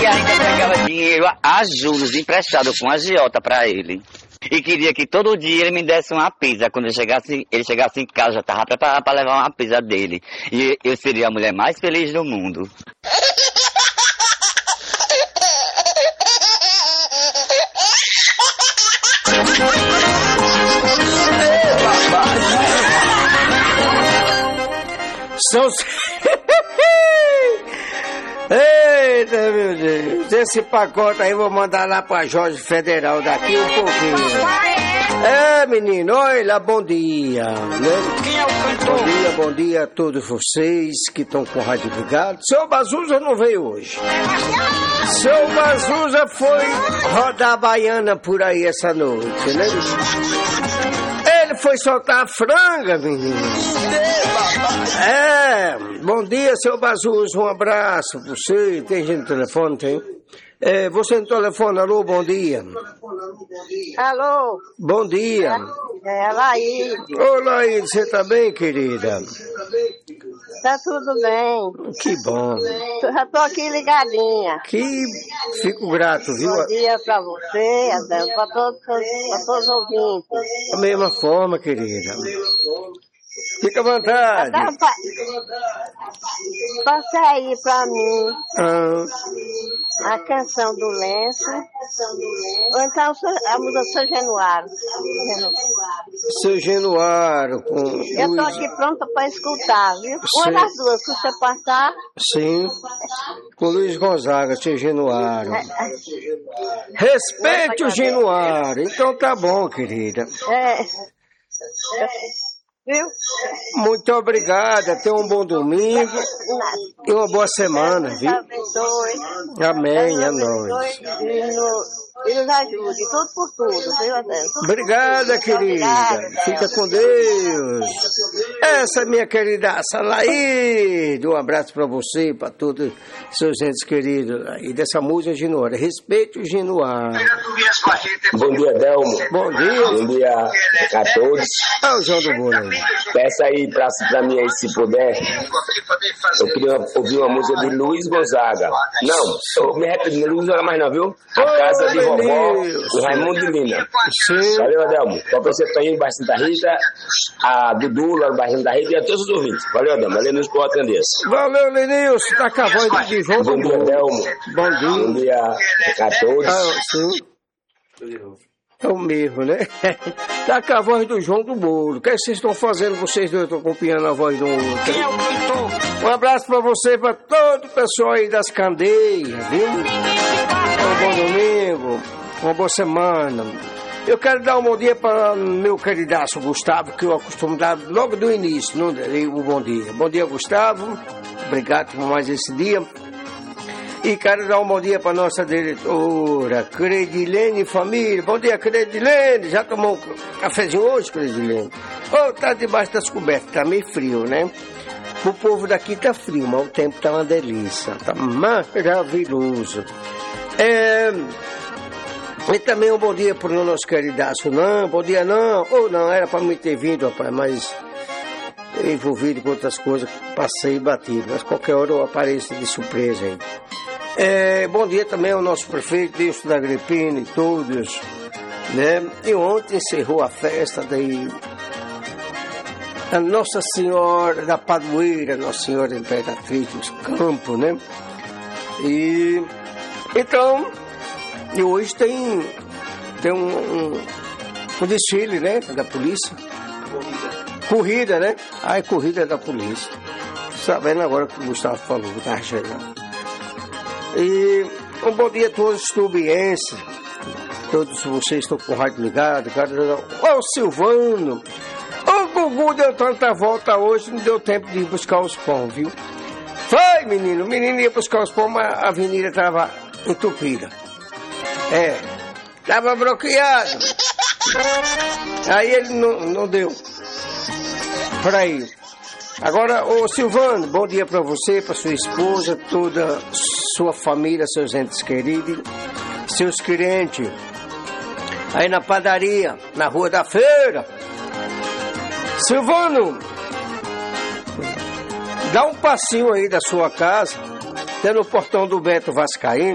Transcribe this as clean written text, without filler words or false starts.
ainda pegava dinheiro a juros emprestado com a agiota pra ele. E queria que todo dia ele me desse uma pizza. Quando ele chegasse em casa, já tava preparado pra levar uma pizza dele. E eu seria a mulher mais feliz do mundo. Eita, meu Deus. Esse pacote aí eu vou mandar lá pra Jorge Federal daqui um pouquinho. Menino, olha, bom dia, né? Quem é o cantor? Bom dia a todos vocês que estão com o rádio ligado. Seu Bazuza não veio hoje. Seu Bazuza foi rodar a baiana por aí essa noite, né? Ele foi soltar a franga, menino. Bom dia, seu Bazuza, um abraço pra você. Tem gente no telefone, tem? Você no telefone, alô, bom dia. Alô? Bom dia. Laíde. Ô, Laíde, você tá bem, querida? Tá tudo bem. Que bom. Já tô aqui ligadinha. Fico grato, viu? Bom dia pra você, Adel, pra todos os ouvintes. Da mesma forma, querida. Fica à vontade. Passa aí pra mim a canção do Lenço, ou então a música Seu Januário. Seu Januário. Eu tô aqui pronta pra escutar, viu? Uma das duas, se você passar. Sim, com Luiz Gonzaga, Seu Januário. Respeite o Januário. Então tá bom, querida. Viu? Muito obrigada, tenha um bom domingo e uma boa semana, viu? Amém, é nóis. E nos ajude, tudo por tudo, viu, Adel? Obrigada, querida. Fica com Deus. Essa é minha querida Laíde. Um abraço pra você e pra todos seus entes queridos. E dessa música Januário. Respeite o Januário. Bom dia, Delmo. Bom dia. Bom dia a todos. O João do Bolo. Peça aí pra mim aí, se puder. Eu queria ouvir uma música de Luiz Gonzaga. Não, me repetindo, Luiz Gonzaga mais não, viu? A Casa de Vovó, o Raimundo de Lina. Sim. Valeu, Adelmo. Pra você, Toninho, Baixinho da Rita, a Dudu, lá no Baixinho da Rita e a todos os ouvintes. Valeu, Adelmo. Valeu, nos por atender. Valeu, Lenilson. Tá com a voz de João do Bom dia, Adelmo. Bom dia. Bom dia a todos. Sim. É o mesmo, né? Tá com a voz do João do Bolo. O que vocês estão fazendo? Vocês dois estão acompanhando a voz do outro. Quem é o cantor? Um abraço pra você, pra todo o pessoal aí das Candeias, viu? Um bom domingo, uma boa semana. Eu quero dar um bom dia para meu queridaço Gustavo, que eu costumo dar logo do início, não dei um bom dia. Bom dia, Gustavo. Obrigado por mais esse dia. E quero dar um bom dia para nossa diretora, Credilene Família. Bom dia, Credilene. Já tomou um cafezinho hoje, Credilene? Tá debaixo das cobertas, tá meio frio, né? O povo daqui tá frio, mas o tempo tá uma delícia. Tá maravilhoso. E também um bom dia para o nosso queridaço. Não, bom dia não. Não, era para mim ter vindo, rapaz, mas envolvido com outras coisas, passei batido. Mas qualquer hora eu apareço de surpresa aí. Bom dia também ao nosso prefeito, Deus da Agripina e todos, né? E ontem encerrou a festa da Nossa Senhora da Padroeira, Nossa Senhora Imperatriz dos Campos, né? E então, e hoje tem um desfile, né? Da polícia. Corrida, né? É corrida da polícia. Sabendo agora que o Gustavo falou, que tá chegando. E um bom dia a todos os tubienses. Todos vocês estão com o rádio ligado. O Silvano. O Gugu deu tanta volta hoje, não deu tempo de ir buscar os pão, viu? Foi, menino. O menino ia buscar os pão, mas a avenida estava entupida. Estava bloqueado. Aí ele não deu pra ir. Agora, ô Silvano, bom dia pra você, pra sua esposa, toda sua família, seus entes queridos, seus clientes. Aí na padaria, na Rua da Feira. Silvano, dá um passinho aí da sua casa, até no portão do Beto Vascaíno.